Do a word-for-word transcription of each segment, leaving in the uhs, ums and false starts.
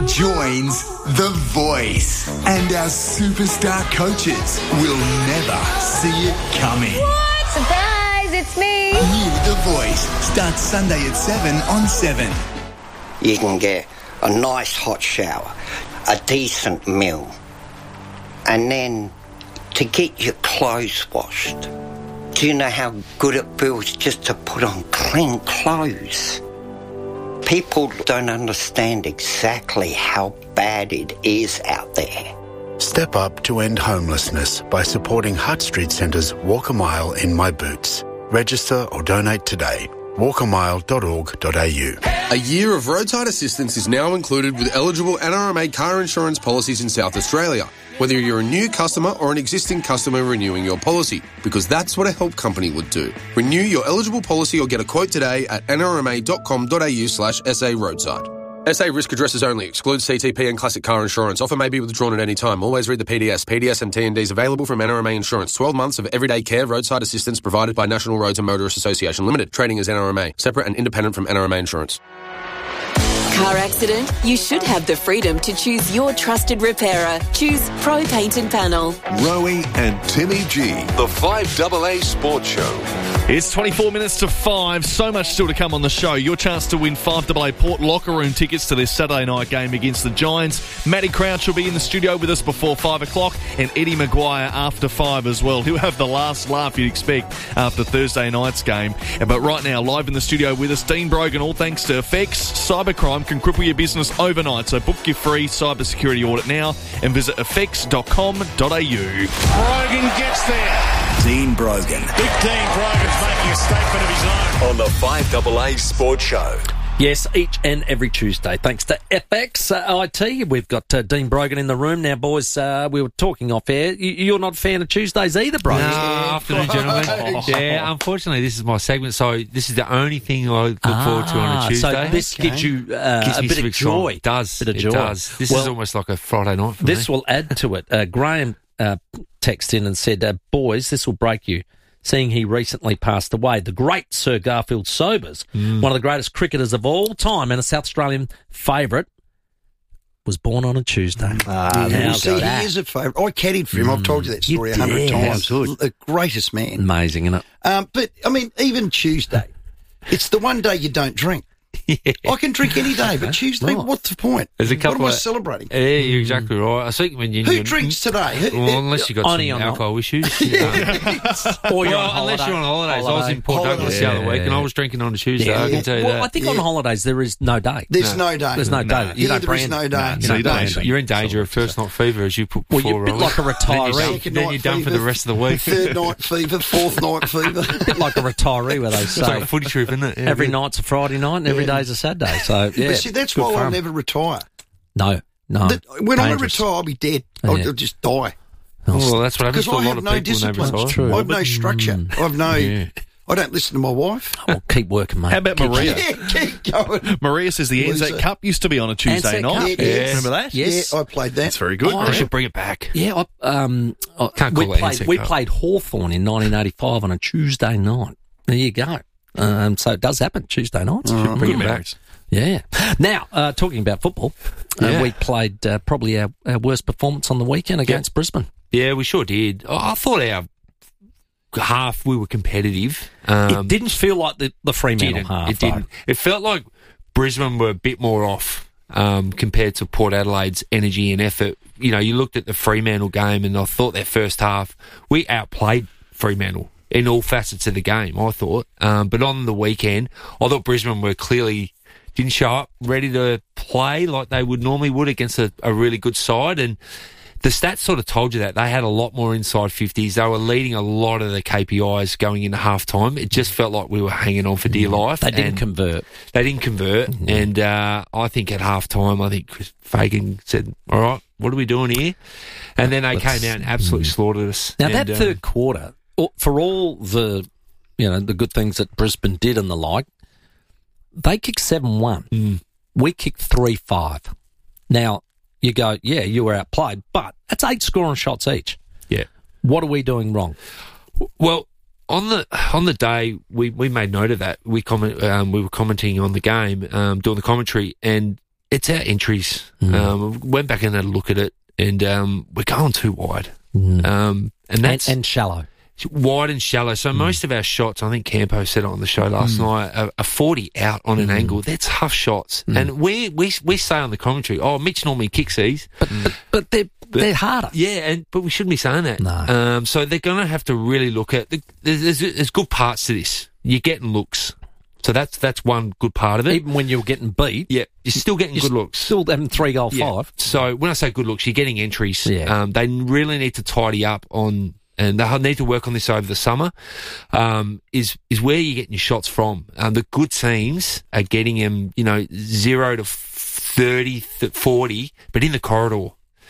joins The Voice. And our superstar coaches will never see it coming. What? Surprise, it's me. New The Voice starts Sunday at seven on seven. You can get a nice hot shower, a decent meal, and then to get your clothes washed. Do you know how good it feels just to put on clean clothes? People don't understand exactly how bad it is out there. Step up to end homelessness by supporting Hutt Street Centre's Walk a Mile in My Boots. Register or donate today. walk a mile dot org dot a u. A year of roadside assistance is now included with eligible N R M A car insurance policies in South Australia, whether you're a new customer or an existing customer renewing your policy, because that's what a help company would do. Renew your eligible policy or get a quote today at n r m a dot com dot a u slash s a roadside. S A risk addresses only. Excludes C T P and classic car insurance. Offer may be withdrawn at any time. Always read the P D S. P D S and T and Ds available from N R M A Insurance. twelve months of everyday care roadside assistance provided by National Roads and Motorists Association Limited. Trading as N R M A. Separate and independent from N R M A Insurance. Car accident? You should have the freedom to choose your trusted repairer. Choose Pro Paint and Panel. Rowie and Timmy G. The five A A Sports Show. It's twenty-four minutes to five. So much still to come on the show. Your chance to win five A A Port locker room tickets to this Saturday night game against the Giants. Matty Crouch will be in the studio with us before five o'clock, and Eddie Maguire after five as well. He'll have the last laugh you'd expect after Thursday night's game. But right now, live in the studio with us, Dean Brogan, all thanks to Effects. Cybercrime can cripple your business overnight, so book your free cybersecurity audit now and visit effects dot com dot a u. Brogan gets there. Dean Brogan. Big Dean Brogan's making a statement of his own. On the five A A Sports Show. Yes, each and every Tuesday. Thanks to F X uh, I T. We've got uh, Dean Brogan in the room. Now, boys, uh, we were talking off air. You, you're not a fan of Tuesdays either, bro. No, afternoon, gentlemen. Oh. Yeah, unfortunately, this is my segment, so this is the only thing I look ah, forward to on a Tuesday. So this okay. gives you uh, gives a me bit some of joy. It does. Bit of it joy. does. This well, is almost like a Friday night for This me. will add to it. Uh, Graham uh, texted in and said, uh, boys, this will break you. Seeing he recently passed away, the great Sir Garfield Sobers, mm. one of the greatest cricketers of all time and a South Australian favourite, was born on a Tuesday. Ah, yeah, you see, he is a favourite. I caddied for him. Mm. I've told you that story a hundred times. The greatest man. Amazing, isn't it? Um, but, I mean, even Tuesday, it's the one day you don't drink. Yeah. I can drink any day, but Tuesday, oh. what's the point? There's a couple what am I of, celebrating? Yeah, you're exactly right. I think when you... Who you, drinks today? Who, well, unless you've got some alcohol issues. Yeah. or you're well, on unless you're on holidays. holiday. I was in Port holiday. Douglas yeah. the other week, and I was drinking on a Tuesday, yeah. I can tell you well, that. I think yeah. on holidays there is no day. There's no, no day. There's no day. No. You Yeah, don't there brand, is no day. No, you no, so you're in danger of first night fever as you put well, before you're a bit like a retiree. Then you're done, then you're done for the rest of the week. Third night fever, fourth night fever. A bit like a retiree where they say. It's like a footy trip, isn't it? Yeah, every yeah. night's a Friday night and every day's a Saturday. So, yeah. But see, that's why I'll never retire. No, no. The, when dangerous. I retire, I'll be dead. I'll, yeah. I'll just die. Oh, well, that's what happens to a I lot have of no people discipline. when they True. retire. I have no structure. Mm. I have no... Yeah. I don't listen to my wife. Oh, keep working, mate. How about keep Maria? Yeah, keep going. Maria says the Loser. Anzac Cup used to be on a Tuesday Anzac night. Cup, Yeah, yes. Remember that? Yes. Yeah, I played that. That's very good. Oh, They should bring it back. Yeah, I, um, I, Can't we call it played. Anzac We Cup. played Hawthorn in nineteen eighty-five on a Tuesday night. There you go. Um, so it does happen Tuesday nights. Mm, Should bring good it back. memories. Yeah. Now, uh, talking about football, uh, Yeah. we played uh, probably our, our worst performance on the weekend against Yeah. Brisbane. Yeah, we sure did. I I thought our half we were competitive. Um, It didn't feel like the, the Fremantle didn't. half. It didn't. It felt like Brisbane were a bit more off um, compared to Port Adelaide's energy and effort. You know, you looked at the Fremantle game and I thought their first half, we outplayed Fremantle in all facets of the game, I thought. Um, but on the weekend, I thought Brisbane were clearly didn't show up ready to play like they would normally would against a, a really good side. And the stats sort of told you that. They had a lot more inside fifties. They were leading a lot of the K P Is going into half-time. It just felt like we were hanging on for dear life. They didn't and convert. They didn't convert. Mm-hmm. And uh, I think at half-time, I think Chris Fagan said, all right, what are we doing here? And then they Let's, came out and absolutely mm. slaughtered us. Now, and, that um, third quarter, for all the, you know, the good things that Brisbane did and the like, they kicked seven one. Mm. We kicked three five. Now, you go, yeah, you were outplayed, but that's eight scoring shots each. Yeah. What are we doing wrong? Well, on the on the day, we, we made note of that. We comment, um, we were commenting on the game, um, doing the commentary, and it's our entries. Mm. Um, went back and had a look at it, and um, we're going too wide. Mm. Um, and that's and, and shallow. Wide and shallow. So mm. most of our shots, I think Campo said it on the show last mm. night, are, are forty out on an mm. angle. They're tough shots. Mm. And we, we we say on the commentary, oh, Mitch normally kicks these. But, but, but they're, but, they're harder. Yeah, and but we shouldn't be saying that. No. Um, so they're going to have to really look at, there's, there's, there's good parts to this. You're getting looks. So that's that's one good part of it. Even when you're getting beat. Yeah, you're still getting you're good looks. Still having three goal yeah. five. So when I say good looks, you're getting entries. Yeah. Um, they really need to tidy up on, and they need to work on this over the summer, um, is is where you're getting your shots from. Um, the good teams are getting them, you know, zero to thirty, forty, but in the corridor.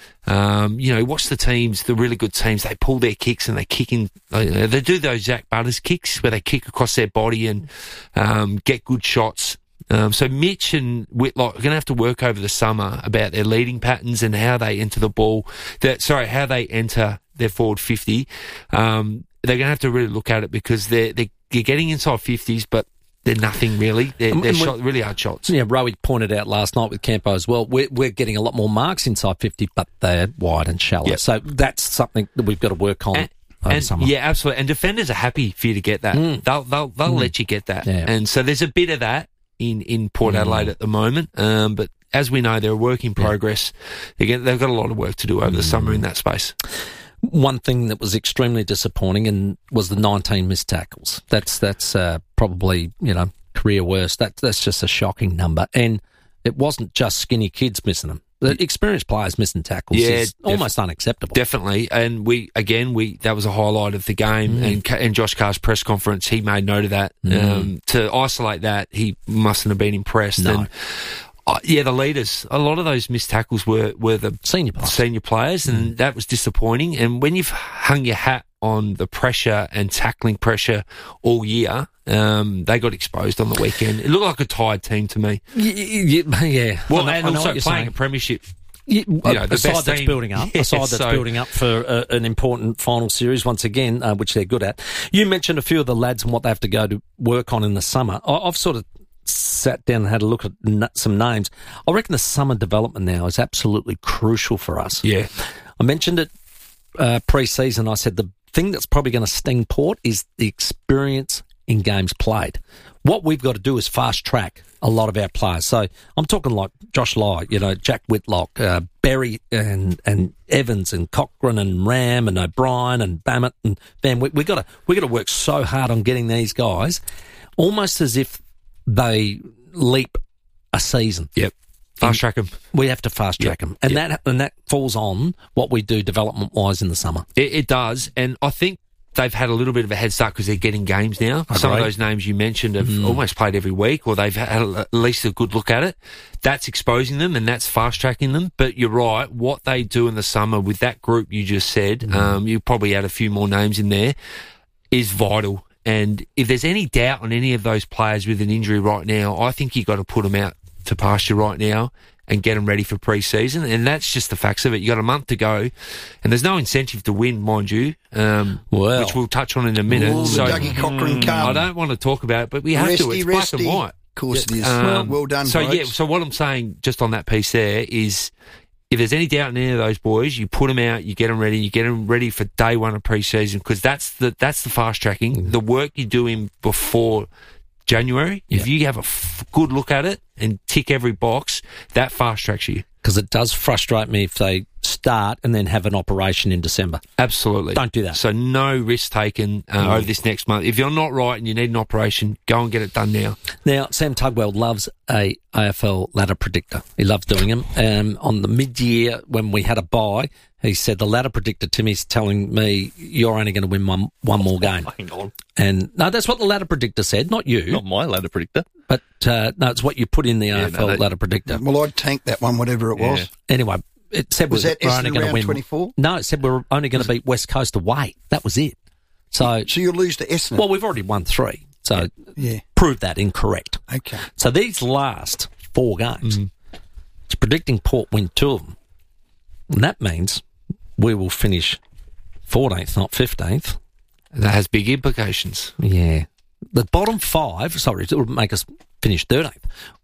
Um, you know, watch the teams, the really good teams, they pull their kicks and they kick in, they, they do those Zach Butters kicks where they kick across their body and um, get good shots. Um, so Mitch and Whitlock are going to have to work over the summer about their leading patterns and how they enter the ball, that, sorry, how they enter their forward fifty. Um, they're going to have to really look at it because they're, they're, they're getting inside fifties, but they're nothing really. They're, they're shot, really hard shots. Yeah, Rowie pointed out last night with Campo as well. We're, we're getting a lot more marks inside fifty, but they're wide and shallow. Yep. So that's something that we've got to work on. And, over and, summer. Yeah, absolutely. And defenders are happy for you to get that. Mm. They'll they'll they'll Mm. let you get that. Yeah. And so there's a bit of that in in Port Adelaide mm. at the moment. Um, but as we know, they're a work in progress. Yeah. Again, they've got a lot of work to do over mm. the summer in that space. One thing that was extremely disappointing and was the nineteen missed tackles. That's that's uh, probably, you know, career worst. That, that's just a shocking number. And it wasn't just skinny kids missing them. The experienced players missing tackles yeah, is def- almost unacceptable. Definitely. And we, again, we that was a highlight of the game. Mm. And, and Josh Carr's press conference, he made note of that. Mm. Um, to isolate that, he mustn't have been impressed. No. And, uh, yeah, the leaders, a lot of those missed tackles were, were the senior players, senior players and mm. that was disappointing. And when you've hung your hat on the pressure and tackling pressure all year, um, they got exposed on the weekend. It looked like a tired team to me. Yeah. yeah. Well, know, and also playing saying. a premiership. Yeah, you know, a side that's team. building up, Yeah, a side that's so, building up for uh, an important final series once again, uh, which they're good at. You mentioned a few of the lads and what they have to go to work on in the summer. I, I've sort of sat down and had a look at n- some names. I reckon the summer development now is absolutely crucial for us. Yeah. I mentioned it uh, pre-season. I said the thing that's probably going to sting Port is the experience in games played. What we've got to do is fast track a lot of our players. So I'm talking like Josh Lai, you know, Jack Whitlock, uh, Berry and and Evans and Cochran and Ram and O'Brien and Bammett and Van. We we got to we got to work so hard on getting these guys, almost as if they leap a season. Yep. Fast track them. We have to fast track yep. them, and yep. that and that falls on what we do development wise in the summer. It, it does, and I think they've had a little bit of a head start because they're getting games now. I Some agree. of those names you mentioned have mm. almost played every week, or they've had at least a good look at it. That's exposing them, and that's fast tracking them. But you're right, what they do in the summer with that group you just said, mm. um, you probably add a few more names in there, is vital. And if there's any doubt on any of those players with an injury right now, I think you've got to put them out to pasture right now and get them ready for pre-season. And that's just the facts of it. You've got a month to go, and there's no incentive to win, mind you, um, well, which we'll touch on in a minute. Ooh, so, the Dougie Cochran mm, come. I don't want to talk about it, but we have resty, to. It's black resty. and white. Of course yeah. it is. Um, well, well done, So, folks. yeah, so what I'm saying just on that piece there is, if there's any doubt in any of those boys, you put them out, you get them ready, you get them ready for day one of pre-season, because that's the that's the fast tracking. Mm. The work you do in before January, yeah. if you have a f- good look at it and tick every box, that fast tracks you. Because it does frustrate me if they start and then have an operation in December. Absolutely. Don't do that. So no risk taken uh, mm. over this next month. If you're not right and you need an operation, go and get it done now. Now, Sam Tugwell loves a A F L ladder predictor. He loves doing them. Um, on the mid-year, when we had a bye, he said, the ladder predictor, Timmy's telling me you're only going to win one, one more game. Hang on. And no, that's what the ladder predictor said, not you. Not my ladder predictor. But uh, no, it's what you put in the yeah, A F L no, that, ladder predictor. Well, I'd tank that one, whatever it was. Yeah. Anyway, it said was we that we're only Essendon going to round win. twenty-four? No, it said we we're only going to beat West Coast away. That was it. So, so you'll lose to Essendon. Well, we've already won three. So yeah. prove that incorrect. Okay. So these last four games, mm. it's predicting Port win two of them. And that means we will finish fourteenth, not fifteenth. That has big implications. Yeah. The bottom five, sorry, it will make us finish thirteenth.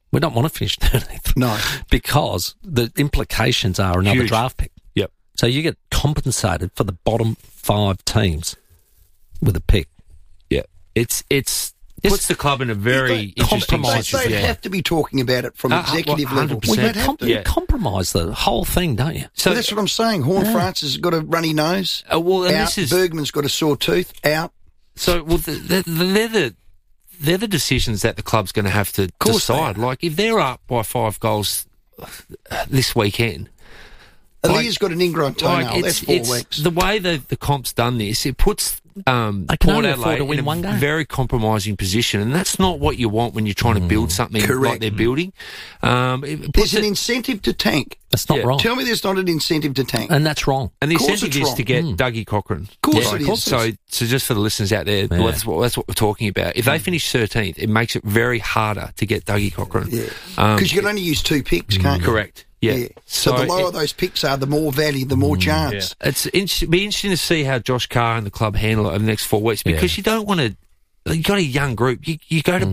We don't want to finish thirteenth. No. Because the implications are another Huge. draft pick. Yep. So you get compensated for the bottom five teams with a pick. Yeah. It's it's puts the club in a very interesting They, situation. they'd Yeah. have to be talking about it from Uh, uh, executive well, level. one hundred percent. Well, you, They'd have com- to. you Yeah. compromise the whole thing, don't you? So that's what I'm saying. Horn Yeah. France has got a runny nose. Uh, well, and out. this is Bergman's got a sore tooth. Out. so. Well, the, the, they're the they're the decisions that the club's going to have to course they decide. Like if they're up by five goals this weekend. Alia's got an ingrown toenail. Like, That's it's, four it's weeks. the way the the comp's done this. It puts um, They can Port only afford Adelaide to win in a one game. very compromising position, and that's not what you want when you're trying to build something like Correct. they're building. Um, it There's puts an it, incentive to tank. That's not Yeah. wrong. Tell me there's not an incentive to tank. And that's wrong. and the Of course incentive it's is to wrong. get Dougie Cochran. Of course yeah, it is. Of course it So, is. so just for the listeners out there, well, that's, what, that's what we're talking about. If they finish thirteenth, it makes it very harder to get Dougie Cochran. Yeah. Um, Because you can only use two picks, can't you? correct. Yeah. Yeah. So, the lower it- those picks are, the more value, the more chance. It's in- be interesting to see how Josh Carr and the club handle it over the next four weeks because Yeah. you don't want to. You got a young group. You you go to